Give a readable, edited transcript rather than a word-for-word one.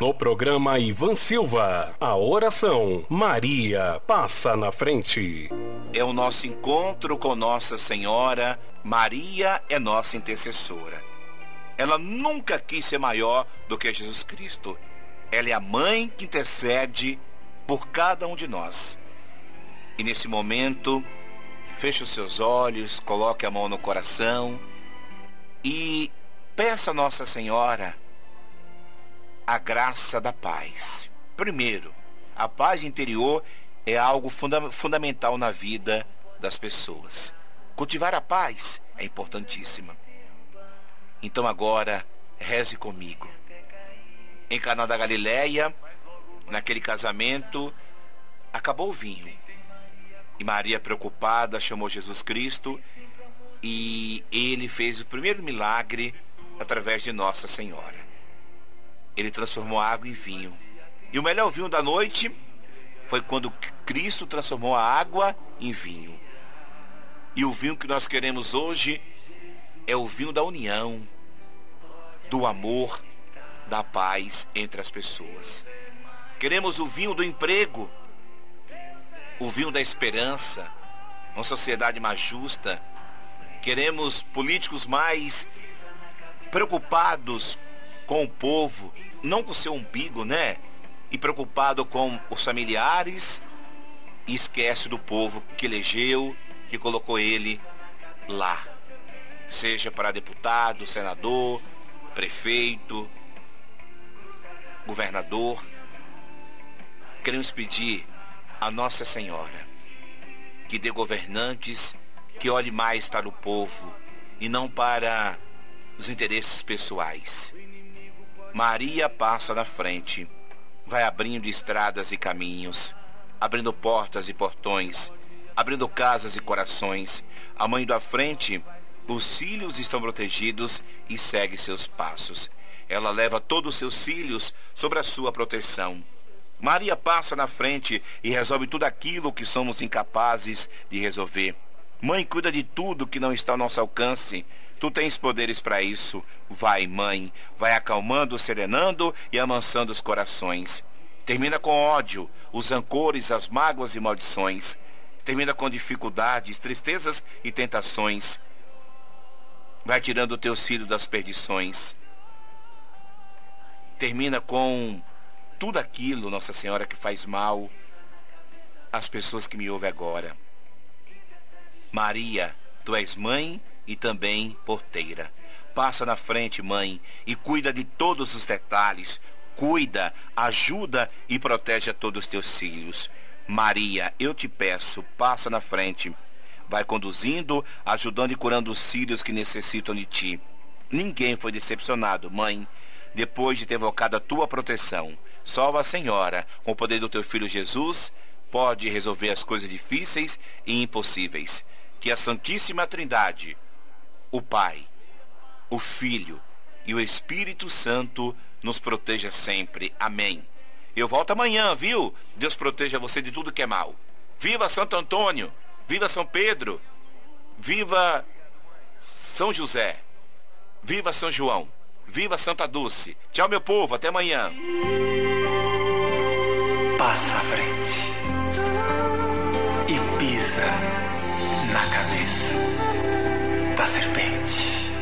No programa Ivan Silva, a oração Maria passa na frente. É o nosso encontro com Nossa Senhora. Maria é nossa intercessora. Ela nunca quis ser maior do que Jesus Cristo. Ela é a mãe que intercede por cada um de nós. E nesse momento, feche os seus olhos, coloque a mão no coração e peça a Nossa Senhora a graça da paz. Primeiro, a paz interior é algo fundamental na vida das pessoas. Cultivar a paz é importantíssima. Então agora, reze comigo. Em Caná da Galileia, naquele casamento, acabou o vinho. E Maria, preocupada, chamou Jesus Cristo e ele fez o primeiro milagre através de Nossa Senhora. Ele transformou a água em vinho. E o melhor vinho da noite foi quando Cristo transformou a água em vinho. E o vinho que nós queremos hoje é o vinho da união, do amor, da paz entre as pessoas. Queremos o vinho do emprego, o vinho da esperança, uma sociedade mais justa. Queremos políticos mais preocupados com o povo, não com o seu umbigo, né? E preocupado com os familiares e esquece do povo que elegeu, que colocou ele lá. Seja para deputado, senador, prefeito, governador. Queremos pedir a Nossa Senhora que dê governantes que olhe mais para o povo e não para os interesses pessoais. Maria passa na frente, vai abrindo estradas e caminhos, abrindo portas e portões, abrindo casas e corações. A mãe da frente, os filhos estão protegidos e segue seus passos. Ela leva todos os seus filhos sobre a sua proteção. Maria passa na frente e resolve tudo aquilo que somos incapazes de resolver. Mãe, cuida de tudo que não está ao nosso alcance. Tu tens poderes para isso. Vai, mãe, vai acalmando, serenando e amansando os corações. Termina com ódio, os rancores, as mágoas e maldições. Termina com dificuldades, tristezas e tentações. Vai tirando teus filhos das perdições. Termina com tudo aquilo, Nossa Senhora, que faz mal às pessoas que me ouvem agora. Maria, tu és mãe e também porteira. Passa na frente, mãe, e cuida de todos os detalhes. Cuida, ajuda e protege a todos os teus filhos. Maria, eu te peço, passa na frente. Vai conduzindo, ajudando e curando os filhos que necessitam de ti. Ninguém foi decepcionado, mãe, depois de ter evocado a tua proteção. Só a Senhora, com o poder do teu Filho Jesus, pode resolver as coisas difíceis e impossíveis. Que a Santíssima Trindade, o Pai, o Filho e o Espírito Santo nos proteja sempre. Amém. Eu volto amanhã, viu? Deus proteja você de tudo que é mal. Viva Santo Antônio! Viva São Pedro! Viva São José! Viva São João! Viva Santa Dulce! Tchau, meu povo, até amanhã! Passa à frente e pisa na cabeça da serpente.